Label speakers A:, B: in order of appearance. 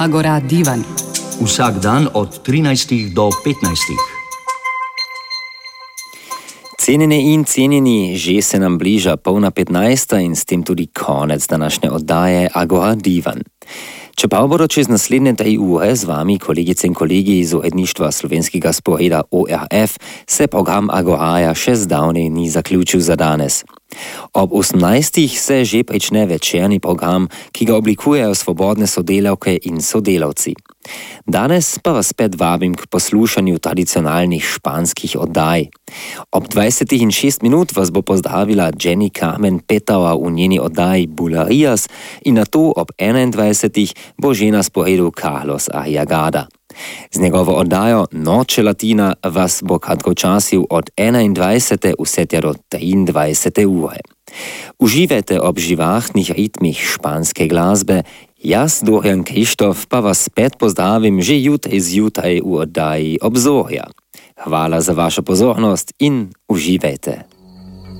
A: Agora Divan.
B: Vsak dan od 13 do 15.
C: Cenjene in cenjeni, že se nam bliža 14:30 in s tem tudi konec današnje oddaje Agora Divan. Čeprav bodo čez naslednje 3 ure z vami kolegice in kolegi iz uredništva slovenskega sporeda ORF, se program Agoraja še zdavnej ni zaključil za danes. Ob 18. se že prične večerni program, ki ga oblikujejo svobodne sodelavke in sodelavci. Danes pa vas spet vabim k poslušanju tradicionalnih španskih oddaj. Ob 20:06 vas bo pozdravila Jenny Carmen Petova v njeni oddaji Bulerías in nato ob 21. bo že na sporedu Carlos Arriagada. Z njegovo oddajo Noche Latina vas bo kratkočasil od 21. vse tja do 23. ure. Uživajte ob živahnih ritmih španske glasbe. Jaz, Dorian Krištof, pa vas spet pozdravim že jutri zjutraj v oddaji Obzorja. Hvala za vašo pozornost in uživajte.